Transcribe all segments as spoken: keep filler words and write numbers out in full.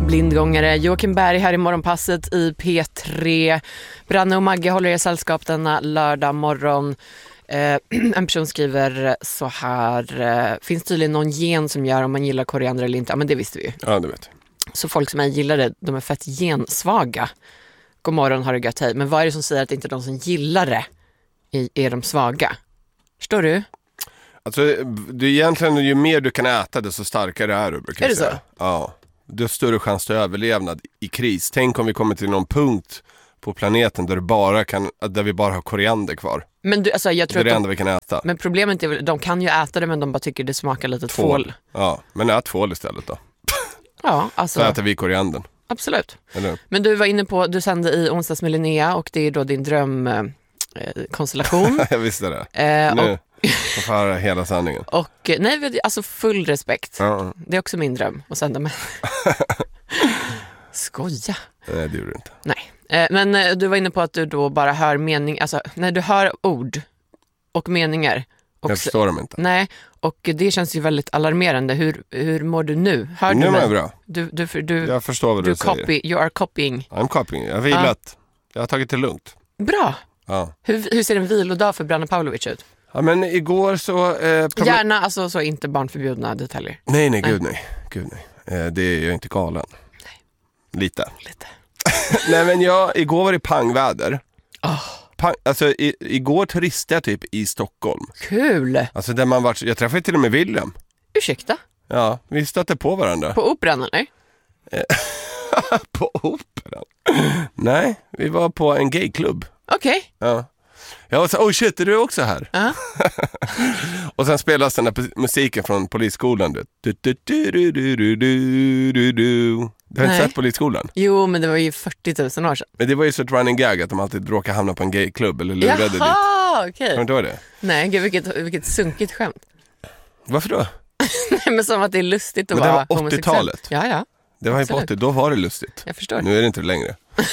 Blindgångare, Joakim Berg här i morgonpasset i P tre. Branne och Magge håller er sällskap denna lördag morgon. Eh, en person skriver så här: eh, finns tydligen någon gen som gör om man gillar koriander eller inte? Ja, men det visste vi ju. Ja, det vet. Så folk som är gillar det, de är fett gensvaga. God morgon, har det gött, hej. Men vad är det som säger att inte de som gillar det är, är de svaga? Förstår du? Alltså, det är egentligen ju mer du kan äta desto starkare är du, brukar Är det säga. så? Ja. Du har större chans till överlevnad i kris. Tänk om vi kommer till någon punkt på planeten där, du bara kan, där vi bara har koriander kvar. Men du, alltså, jag tror det är det att de, enda vi kan äta. Men problemet är väl, de kan ju äta det, men de bara tycker det smakar lite tvål. tvål. Ja, men ät tvål istället då. Ja, alltså. Så äter vi koriandern. Absolut. Eller? Men du var inne på, du sände i onsdags med Linnea och det är då din drömkonstellation. Eh, jag visste det. Eh, nu och, får jag höra hela sanningen. Och nej, alltså full respekt. Ja. Det är också min dröm att sända med. Skoja. Nej, det gjorde du inte. Nej. Eh, men eh, du var inne på att du då bara hör mening, alltså när du hör ord och meningar. Och jag förstår dem inte. Nej, och det känns ju väldigt alarmerande. Hur, hur mår du nu? Hör nu du mår jag bra. Du, du, du, jag förstår vad du du copy, säger. You are copying. I'm copying. Jag har vilat. Ja. Jag har tagit det lugnt. Bra. Ja. Hur, hur ser en vilodag för Branne Pavlovic ut? Ja, men igår så... Eh, problem... Gärna, alltså så inte barnförbjudna detaljer. Nej, nej, gud nej. Gud, nej. Eh, det är jag inte galen. Nej. Lite. Lite. Nej, men jag, igår var det pangväder. Oh. Pang, alltså, i, igår turistade jag typ i Stockholm. Kul. Alltså, där man var, jag träffade till och med William. Ursäkta? Ja, vi stötte på varandra. På operan, eller? På operan? Nej, vi var på en gayklubb. Okej. Okay. Ja. Jag var så, oh shit, är du också här? Uh-huh. Och sen spelas den där musiken från polisskolan. Du, du, du, du, du, du, du, du, du. Du har inte sett polisskolan? Jo, men det var ju fyrtio tusen år sedan. Men det var ju så ett running gag att de alltid råkar hamna på en gayklubb eller lurade dit. Jaha, okej. Okay. Har du inte det? Nej, gud, vilket, vilket sunkigt skämt. Varför då? Nej, men som att det är lustigt att men det vara var åttiotalet. Ja, ja. Det var ju på åttio, då var det lustigt. Jag förstår. Nu är det inte längre.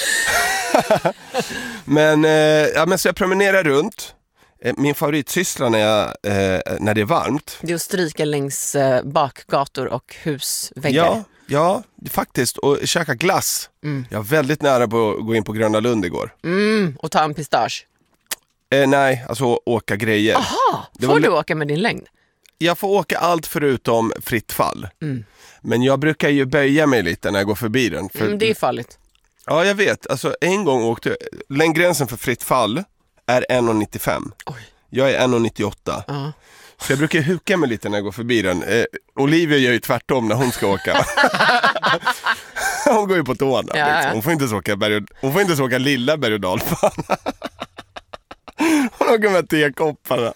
men, eh, ja, men så jag promenerar runt. Eh, min favoritsyssla när, jag, eh, när det är varmt. Det är att stryka längs eh, bakgator och husväggar. Ja, ja, faktiskt. Och käka glass. Mm. Jag var väldigt nära på att gå in på Gröna Lund igår. Mm, och ta en pistage. Eh, nej, alltså åka grejer. Aha, får var... du åka med din längd? Jag får åka allt förutom fritt fall. Mm. Men jag brukar ju böja mig lite när jag går förbi den. För... Mm, det är farligt. Ja, jag vet. Alltså, en gång åkte... Längdgränsen för fritt fall är en komma nittiofem. Oj. Jag är en komma nittioåtta. Uh-huh. Så jag brukar huka mig lite när jag går förbi den. Eh, Olivia gör ju tvärtom när hon ska åka. Hon går ju på tårna. Ja, liksom. Hon får inte så åka, berg och... hon får inte så åka lilla berg- och dalbana. Hon åker med tekopparna.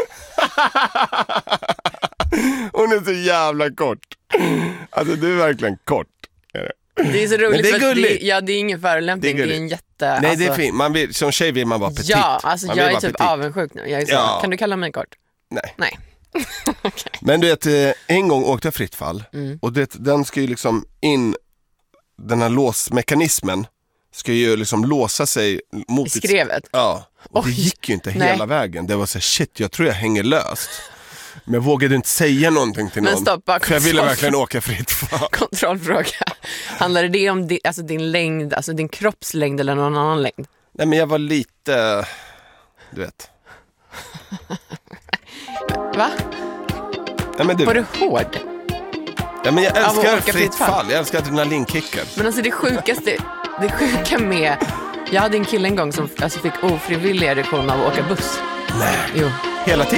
Hon är så jävla kort. Alltså du är verkligen kort. Det är så roligt. Men det är gulligt. Det, ja, det är ingen förelämpning. Det är, det är en jätte... Nej, alltså... det är fint. Man vill, som tjej vill man vara petit. Ja, alltså man jag är typ petit. avundsjuk nu. Jag är så, ja. Kan du kalla mig kort? Nej. Nej. Okay. Men du vet, en gång åkte jag fritt fall. Mm. Och det, den ska ju liksom in... Den här låsmekanismen ska ju liksom låsa sig mot... I skrevet? Ja. Och det gick ju inte Nej. hela vägen. Det var så shit, jag tror jag hänger löst. Men jag vågade inte säga någonting till någon. Men stoppa, för jag ville verkligen åka fritt fall. Kontrollfråga. Handlar det om din, alltså din längd, alltså din kroppslängd eller någon annan längd? Nej, men jag var lite... Du vet. Va? Nej, men du... Var du hård? Ja, men jag älskar fritt, fritt fall. fall. Jag älskar adrenalinkicken. Men alltså det sjukaste, det sjuka med... Jag hade en kille en gång som alltså, fick ofrivillig erektion av att åka buss. Nej. Jo. Hela tiden.